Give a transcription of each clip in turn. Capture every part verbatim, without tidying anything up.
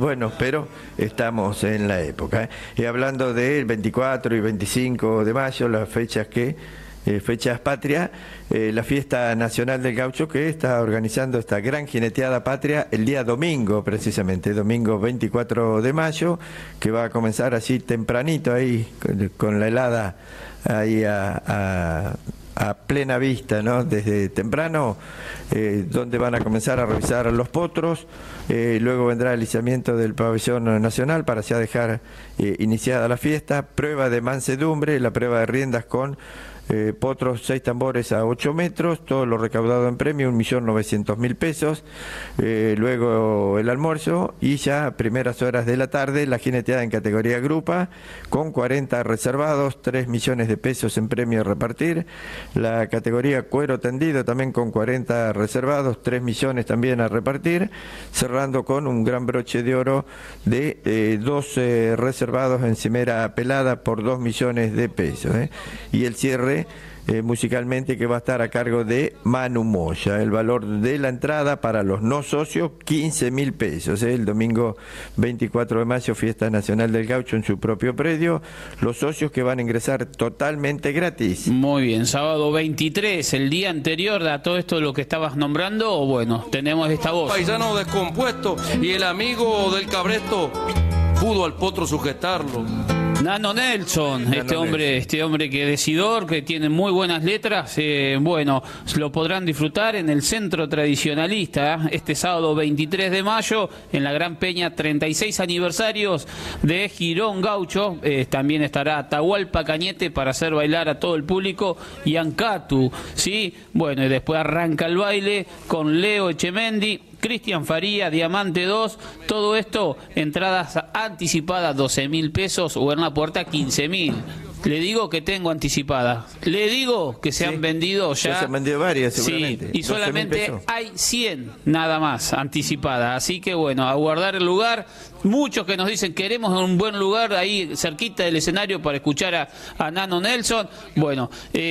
bueno, pero estamos en la época, ¿eh? Y hablando del veinticuatro y veinticinco de mayo, las fechas que, eh, fechas patrias, eh, la fiesta nacional del gaucho que está organizando esta gran jineteada patria el día domingo, precisamente, domingo veinticuatro de mayo, que va a comenzar así tempranito ahí, con, con la helada ahí a... a a plena vista, ¿no? Desde temprano, eh, donde van a comenzar a revisar los potros, eh, luego vendrá el izamiento del pabellón nacional para ya dejar eh, iniciada la fiesta, prueba de mansedumbre, la prueba de riendas con eh, potros, seis tambores a ocho metros, todo lo recaudado en premio, un millón novecientos mil pesos, eh, luego el almuerzo y ya a primeras horas de la tarde la jineteada en categoría grupa con cuarenta reservados, tres millones de pesos en premio a repartir, la categoría cuero tendido también con cuarenta reservados, tres millones también a repartir, cerrando con un gran broche de oro de eh, doce reservados en cimera pelada por dos millones de pesos, ¿eh? Y el cierre Eh, musicalmente que va a estar a cargo de Manu Moya. El valor de la entrada para los no socios, quince mil pesos. ¿eh? El domingo veinticuatro de mayo, fiesta nacional del gaucho en su propio predio. Los socios que van a ingresar totalmente gratis. Muy bien, sábado veintitrés, el día anterior a todo esto de lo que estabas nombrando, o bueno, tenemos esta voz. Paisano descompuesto y el amigo del cabresto pudo al potro sujetarlo. Nano Nelson, Nano este hombre, Nelson. este hombre que decidor, que tiene muy buenas letras, eh, bueno, lo podrán disfrutar en el Centro Tradicionalista, ¿eh? Este sábado veintitrés de mayo, en la Gran Peña, treinta y seis aniversarios de Girón Gaucho, eh, también estará Atahualpa Cañete para hacer bailar a todo el público, y Ancatu, ¿sí? Bueno, y después arranca el baile con Leo Echemendi, Cristian Faría, Diamante dos, todo esto, entradas anticipadas doce mil pesos o en la puerta quince mil. Le digo que tengo anticipadas. Le digo que se Sí. han vendido ya. Ya se han vendido varias, Sí, seguramente. y solamente hay cien nada más anticipadas. Así que bueno, a guardar el lugar. Muchos que nos dicen queremos un buen lugar ahí cerquita del escenario para escuchar a, a Nano Nelson. Bueno,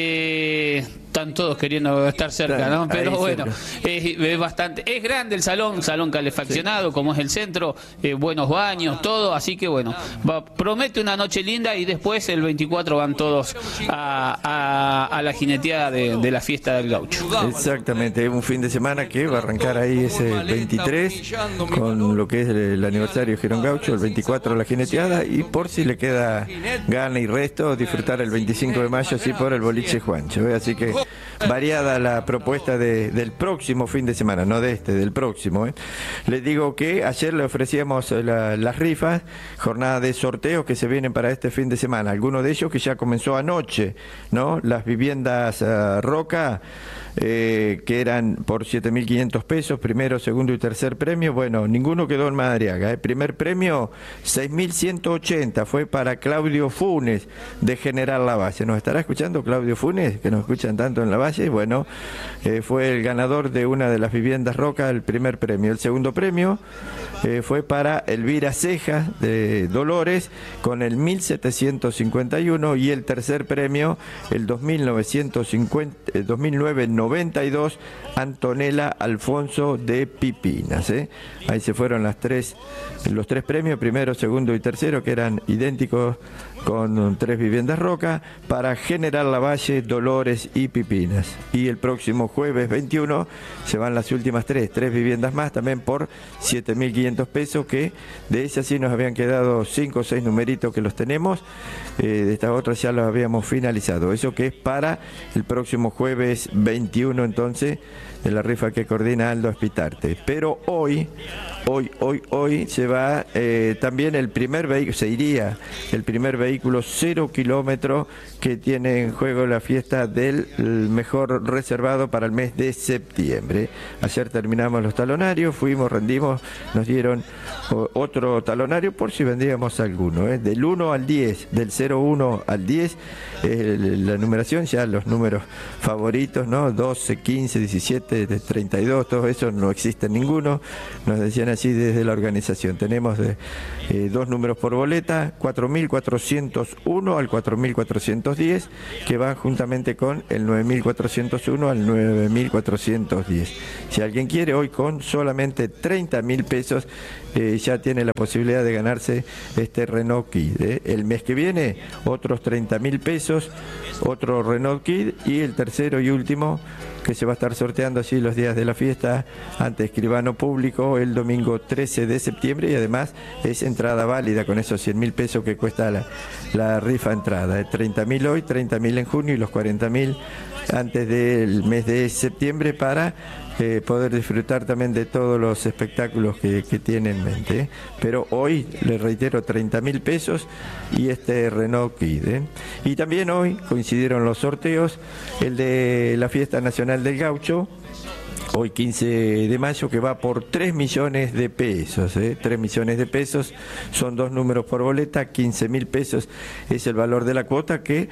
eh, están todos queriendo estar cerca, ¿no? Pero ahí bueno, es, es bastante, es grande el salón, salón calefaccionado, sí, como es el centro, eh, buenos baños, todo, así que bueno, va, promete una noche linda y después el veinticuatro van todos a, a, a la jineteada de, de la fiesta del gaucho. Exactamente, un fin de semana que va a arrancar ahí ese veintitrés con lo que es el, el aniversario de Girón Gaucho, el veinticuatro la jineteada y por si le queda gana y resto, disfrutar el veinticinco de mayo así por el boliche Juancho, ¿eh? Así que variada la propuesta de, del próximo fin de semana, no de este, del próximo, ¿eh? Les digo que ayer le ofrecíamos la, las rifas, jornada de sorteos que se vienen para este fin de semana, algunos de ellos que ya comenzó anoche, ¿no? Las viviendas uh, Roca, eh, que eran por siete mil quinientos pesos, primero, segundo y tercer premio, bueno, ninguno quedó en Madariaga, ¿eh? Primer premio, seis mil ciento ochenta, fue para Claudio Funes de General Lavalle. ¿Nos estará escuchando Claudio Funes, que nos escuchan tanto en Lavalle? Bueno, eh, fue el ganador de una de las viviendas Roca, el primer premio. El segundo premio eh, fue para Elvira Ceja de Dolores con el mil setecientos cincuenta y uno y el tercer premio, el dos mil novecientos cincuenta, dos mil nueve noventa y dos, Antonella Alfonso de Pipinas, ¿eh? Ahí se fueron las tres, los tres premios, primero, segundo y tercero, que eran idénticos con tres viviendas Roca, para General Lavalle, Dolores y Pipinas. Y el próximo jueves veintiuno se van las últimas tres, tres viviendas más, también por siete mil quinientos pesos, que de esas sí nos habían quedado cinco o seis numeritos que los tenemos, eh, de estas otras ya los habíamos finalizado. Eso que es para el próximo jueves veintiuno, entonces, de la rifa que coordina Aldo Espitarte. Pero hoy, hoy, hoy, hoy se va eh, también el primer vehículo, se iría el primer vehículo cero kilómetro que tiene en juego la fiesta del mejor reservado para el mes de septiembre. Ayer terminamos los talonarios, fuimos, rendimos, nos dieron o, otro talonario por si vendíamos alguno, ¿eh? Del uno al diez, del cero uno al diez, eh, la numeración, ya los números favoritos, ¿no? doce, quince, diecisiete, veinte, de treinta y dos, todo eso no existe ninguno. Nos decían así desde la organización. Tenemos de, eh, dos números por boleta, cuatro mil cuatrocientos uno al cuatro mil cuatrocientos diez, que van juntamente con el nueve mil cuatrocientos uno al nueve mil cuatrocientos diez. Si alguien quiere, hoy con solamente treinta mil pesos eh, ya tiene la posibilidad de ganarse este Renault Kwid. ¿eh? El mes que viene, otros treinta mil pesos, otro Renault Kwid, y el tercero y último que se va a estar sorteando así los días de la fiesta ante escribano público el domingo trece de septiembre, y además es entrada válida con esos cien mil pesos que cuesta la, la rifa entrada. ¿eh? treinta mil hoy, treinta mil en junio y los cuarenta mil antes del mes de septiembre para eh, poder disfrutar también de todos los espectáculos que, que tiene en mente. ¿eh? Pero hoy, les reitero, treinta mil pesos y este Renault Kwid. ¿eh? Y también hoy coincidieron los sorteos, el de la Fiesta Nacional del Gaucho, hoy quince de mayo, que va por tres millones de pesos. ¿eh? tres millones de pesos, son dos números por boleta, quince mil pesos es el valor de la cuota, que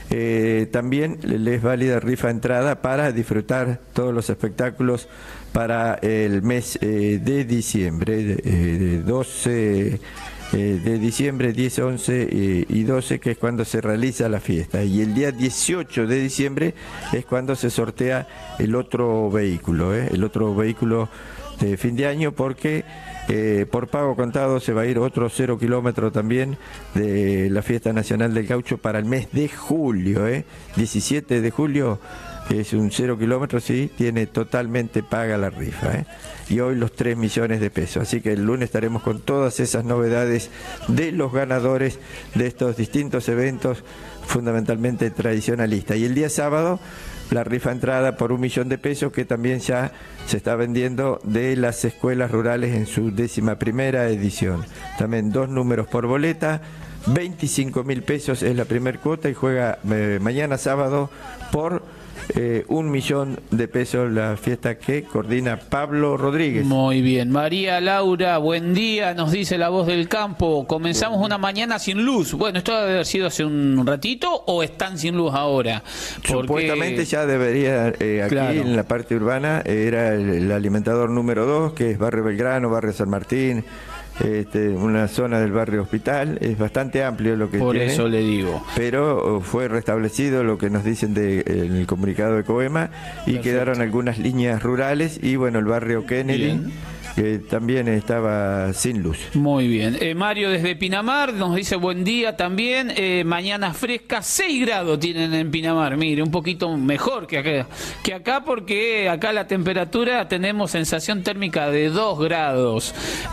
eh, también les válida rifa entrada para disfrutar todos los espectáculos para el mes eh, de diciembre, de, de doce eh, de diciembre, diez, once y doce, que es cuando se realiza la fiesta, y el día dieciocho de diciembre es cuando se sortea el otro vehículo, ¿eh? el otro vehículo de fin de año, porque eh, por pago contado se va a ir otro cero kilómetro también de la Fiesta Nacional del Gaucho para el mes de julio, ¿eh? diecisiete de julio es un cero kilómetro, sí, tiene totalmente paga la rifa, ¿eh? y hoy los tres millones de pesos. Así que el lunes estaremos con todas esas novedades de los ganadores de estos distintos eventos, fundamentalmente tradicionalistas. Y el día sábado, la rifa entrada por un millón de pesos, que también ya se está vendiendo, de las escuelas rurales en su décima primera edición. También dos números por boleta, veinticinco mil pesos es la primer cuota, y juega eh, mañana sábado por Eh, un millón de pesos la fiesta que coordina Pablo Rodríguez. Muy bien. María Laura, buen día, nos dice la voz del campo. Comenzamos una mañana sin luz. Bueno, ¿esto debe haber sido hace un ratito o están sin luz ahora? Porque... Supuestamente ya debería, eh, aquí claro. en la parte urbana, eh, era el, el alimentador número dos, que es Barrio Belgrano, Barrio San Martín, Este, una zona del barrio Hospital. Es bastante amplio lo que por tiene, eso le digo, pero fue restablecido lo que nos dicen de, en el comunicado de COEMA, y perfecto, quedaron algunas líneas rurales, y bueno, el barrio Kennedy bien, que también estaba sin luz. Muy bien. Eh, Mario desde Pinamar nos dice buen día también. Eh, mañana fresca, seis grados tienen en Pinamar. Mire, un poquito mejor que acá, que acá porque acá la temperatura tenemos sensación térmica de dos grados.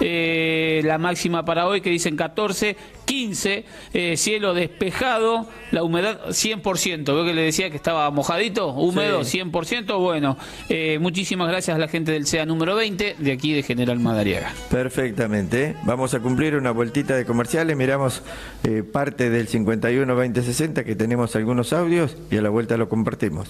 Eh, la máxima para hoy que dicen catorce, quince, eh, cielo despejado, la humedad cien por ciento. Veo que le decía que estaba mojadito, húmedo, sí, cien por ciento. Bueno, eh, muchísimas gracias a la gente del C E A número veinte, de aquí de General Madariaga. Perfectamente. Vamos a cumplir una vueltita de comerciales. Miramos eh, parte del cincuenta y uno veinte sesenta, que tenemos algunos audios, y a la vuelta lo compartimos.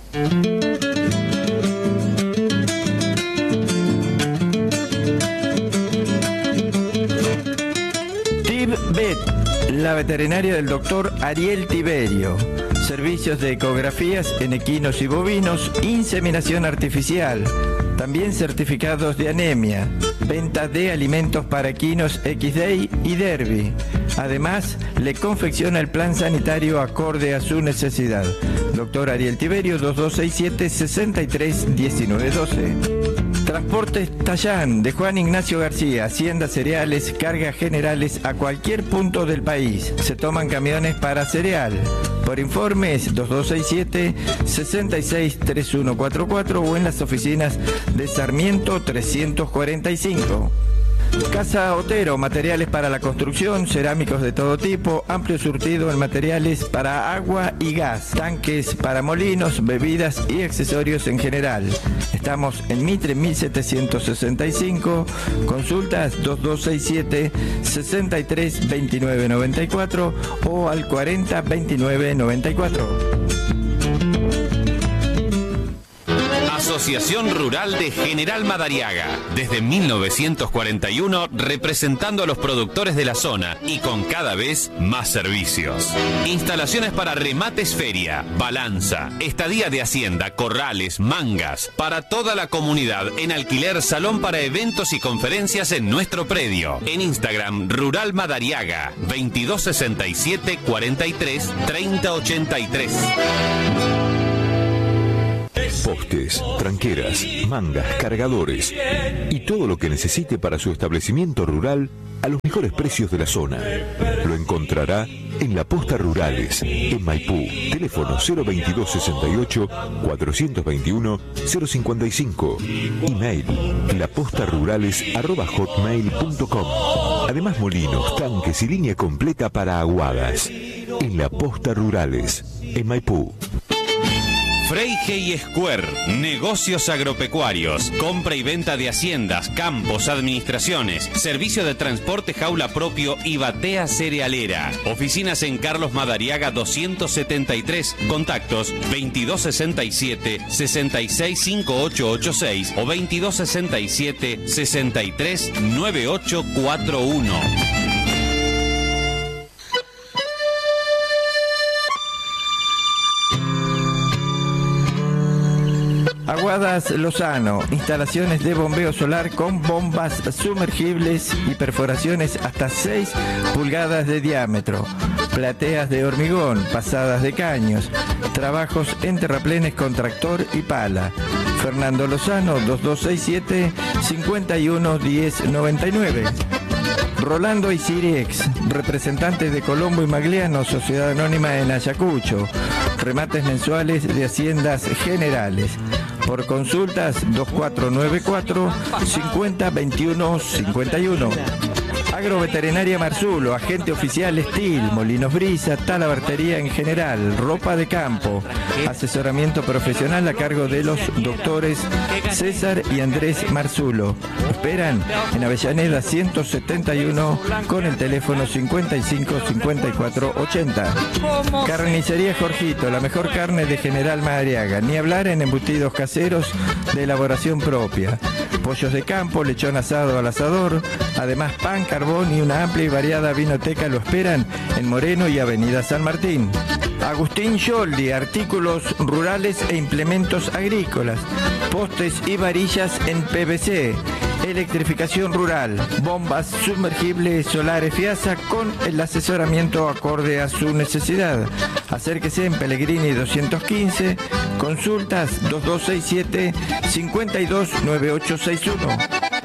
TIBVET, la veterinaria del doctor Ariel Tiberio. Servicios de ecografías en equinos y bovinos, inseminación artificial, también certificados de anemia, venta de alimentos para equinos X D I y Derby. Además, le confecciona el plan sanitario acorde a su necesidad. Doctor Ariel Tiberio, dos dos seis siete, seis tres uno nueve uno dos. Transportes Tallán, de Juan Ignacio García, Hacienda Cereales, cargas generales a cualquier punto del país. Se toman camiones para cereal. Por informes, dos dos seis siete, seis seis tres uno cuatro cuatro o en las oficinas de Sarmiento trescientos cuarenta y cinco. Casa Otero, materiales para la construcción, cerámicos de todo tipo, amplio surtido en materiales para agua y gas, tanques para molinos, bebidas y accesorios en general. Estamos en Mitre mil setecientos sesenta y cinco, consultas dos dos seis siete, seis tres dos nueve nueve cuatro o al cuarenta veintinueve noventa y cuatro. Asociación Rural de General Madariaga. Desde mil novecientos cuarenta y uno, representando a los productores de la zona y con cada vez más servicios. Instalaciones para remates feria, balanza, estadía de hacienda, corrales, mangas, para toda la comunidad en alquiler, salón para eventos y conferencias en nuestro predio. En Instagram, Rural Madariaga, veintidós sesenta y siete, cuarenta y tres, treinta ochenta y tres. Postes, tranqueras, mangas, cargadores y todo lo que necesite para su establecimiento rural a los mejores precios de la zona. Lo encontrará en La Posta Rurales, en Maipú. Teléfono cero veintidós sesenta y ocho, cuatrocientos veintiuno, cero cincuenta y cinco. Email lapostarurales arroba hotmail punto com. Además, molinos, tanques y línea completa para aguadas. En La Posta Rurales, en Maipú. Freige Square, negocios agropecuarios, compra y venta de haciendas, campos, administraciones, servicio de transporte jaula propio y batea cerealera. Oficinas en Carlos Madariaga doscientos setenta y tres, contactos veintidós sesenta y siete, sesenta y seis, cincuenta y ocho ochenta y seis o veintidós sesenta y siete, sesenta y tres, noventa y ocho cuarenta y uno. Aguadas Lozano, instalaciones de bombeo solar con bombas sumergibles y perforaciones hasta seis pulgadas de diámetro, plateas de hormigón, pasadas de caños, trabajos en terraplenes con tractor y pala. Fernando Lozano, dos dos seis siete, cincuenta y uno diez noventa y nueve. Rolando y Siriex, representantes de Colombo y Magliano, Sociedad Anónima en Ayacucho. Remates mensuales de haciendas generales. Por consultas, dos cuatro nueve cuatro, cincuenta, veintiuno, cincuenta y uno. Agroveterinaria Marzulo, agente oficial Estil, Molinos Brisa, talabartería en general, ropa de campo, asesoramiento profesional a cargo de los doctores César y Andrés Marzulo. Esperan en Avellaneda ciento setenta y uno con el teléfono cincuenta y cinco, cincuenta y cuatro, ochenta. Carnicería Jorgito, la mejor carne de General Madariaga, ni hablar en embutidos caseros de elaboración propia. Pollos de campo, lechón asado al asador, además pan, carbón y una amplia y variada vinoteca lo esperan en Moreno y Avenida San Martín. Agustín Yoldi, artículos rurales e implementos agrícolas, postes y varillas en P V C, electrificación rural, bombas sumergibles solares Fiasa con el asesoramiento acorde a su necesidad. Acérquese en Pellegrini doscientos quince, consultas dos dos seis siete, cincuenta y dos, noventa y ocho sesenta y uno.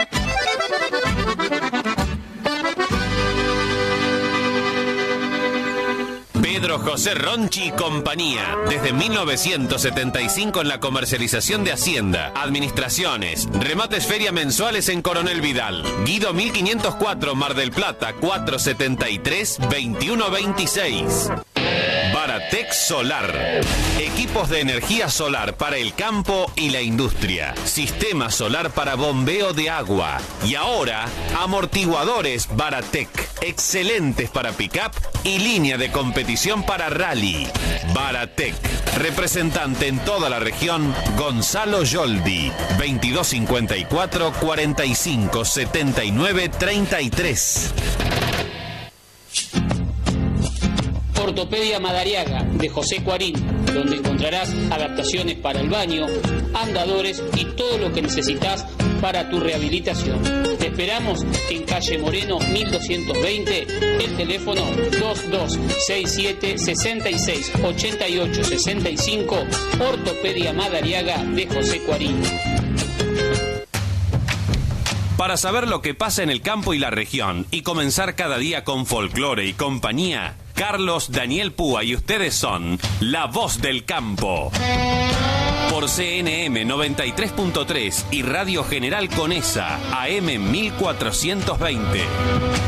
Pedro José Ronchi y compañía. Desde mil novecientos setenta y cinco en la comercialización de hacienda, administraciones, remates feria mensuales en Coronel Vidal. Guido mil quinientos cuatro, Mar del Plata, cuatrocientos setenta y tres, veintiuno veintiséis. Baratec Solar. Equipos de energía solar para el campo y la industria. Sistema solar para bombeo de agua. Y ahora, amortiguadores Baratec. Excelentes para pick-up y línea de competición para rally. Baratec. Representante en toda la región, Gonzalo Yoldi. veintidós cincuenta y cuatro, cuarenta y cinco, setenta y nueve, treinta y tres. Ortopedia Madariaga, de José Cuarín, donde encontrarás adaptaciones para el baño, andadores y todo lo que necesitas para tu rehabilitación. Te esperamos en calle Moreno mil doscientos veinte, el teléfono dos dos seis siete, sesenta y seis, ochenta y ocho sesenta y cinco, Ortopedia Madariaga de José Cuarín. Para saber lo que pasa en el campo y la región y comenzar cada día con folclore y compañía, Carlos Daniel Púa y ustedes son La Voz del Campo. Por C N M noventa y tres punto tres y Radio General Conesa, A M mil cuatrocientos veinte.